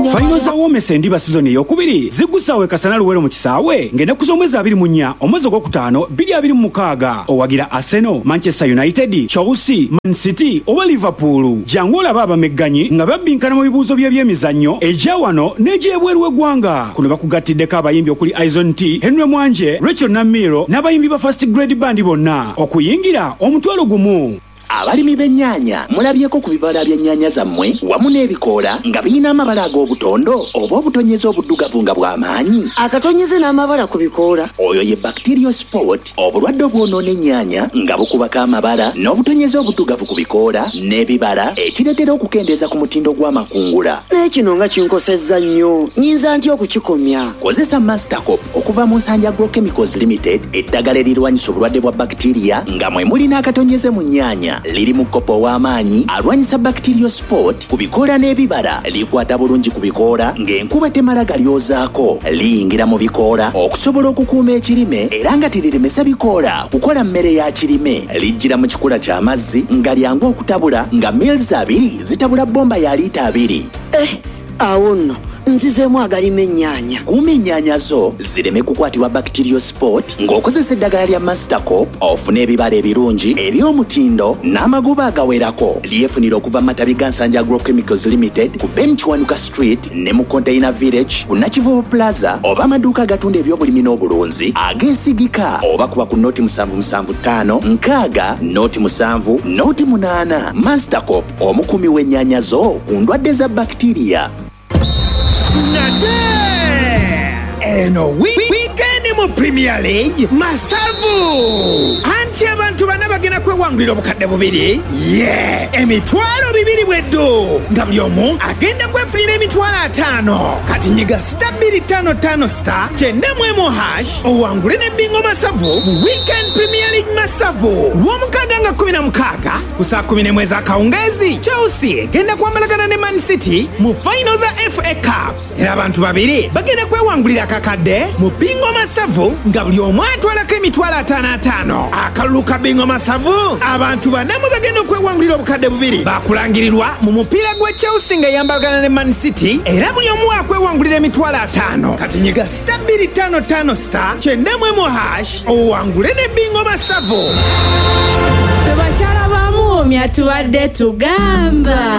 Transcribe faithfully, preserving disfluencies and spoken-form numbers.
Final za Womese ndiba season eyokubiri zigusawe Kasana Luwero mu kisaawe ng'ennaku z'omwezi abiri mu nnya omwezi ogwokutaano bbiri abiri mu mukaaga owagira Arsenal, Manchester United, Chelsea, Man City oba Liverpool. Jangu olaba abamegganyi nga babbinkana mu bibuuzo by'ebyemizannyo egya wano n'egy'ebweru w'eggwanga. Kuno bakugattiddeko abayimbi okuli Aizon T, Henry Mwanje, Rachel Namiro n'abayimbi ba First Grade Band bonna okuyingira omutwalo gumu. Abalimi b'ennyaanya mulabyeko ku bibala by'ennyaanya zammwe wamu n'ebikoola nga birina amabala ag'obutondo oba obutonyeze obuddugavu nga bw'amaanyi. Akatonyeze n'amabala ku bikoola oyo ye bacteriosport, obulwadde obwonoona ennyaanya nga bukubako amabala n'obutonyeze obuddugavu ku bikoola n'ebibala ekireetera okukendeeza ku mutindo gw'amakungula. N'ekino nga kinkosezza nnyo, nnyinza ntya okukikomya? Kozesa Mastercop okuva mu Nsanja Agrochemicals Limited, eddagala erirwanyisa obulwadde bwa bacteria nga mwe muli n'akatonyeze mu nnyaanya. Liri mu kopo w'amaanyi alwanyisa bacteriosport ku bikoola n'ebibala, likwata bulungi ku bikoola ng'enkuba temala galyozaako, liyingira mu bikoola okusobola okukuuma ekirime era nga teriremesa bikoola kukola mmere ya kirime. Lijjira mu kikula ky'amazzi nga lyangu okutabula nga mils abiri zitabula bomba ya liita abiri. Eh, awo nno nzizeemu agalima ennyaanya. Kuuma ennyaanya zo zireme kukwatibwa bacteriosport ng'okozesa eddagala lya Mastercop ofune ebibala ebirungi eby'omutindo n'amagoba agawerako. Lyefunira okuva mu matabi ga Nsanja Agrochemicals Limited ku Ben Kiwanuka Street ne mu Container Village ku Nakivubo Plaza oba amaduuka agatunda eby'obulimi n'obulunzi ag'esigika oba kuba ku nooti musanvu musanvu ttaano nkaaga nooti musanvu nooti munaana. Mastercop omukumi w'ennyaanya zo ku ndwadde za bacteria. Nate! Eno weekend mu Premier League masavu anti abantu bana bagenda kwewangulira obukadde bubiri ye emitwalo bibiri bweddu nga buli omu agenda kwefunira emitwalo ataano. Kati nyiga star bbiri ttaano ttaano star kyenda mu emu hash owangule ne bingo masavu mu weekend Premier League masavu lw'omukaaga nga kumi na mukaaga ku saa kumi n'emu ez'akawungeezi. Chelsea egenda kwambalagana ne Man City mu final za F A Cup era abantu babiri bagenda kwewangulira akakadde mu bingo masavu nga buli omu atwalako emitwalo ataano ataano. Akalulu ka bingo masavu abantu banamu bagenda okwewangulira obukadde bubiri bakulangirirwa mu mupiira gwe Chelsea nga yambalagana ne Man City era buli omu akwewangulira emitwalo ataano. Kati nyiga star bbiri ttaano ttaano star kyenda mu emu hash owangule ne bingo masavu. Tebakyala bamuumya tubadde tugamba.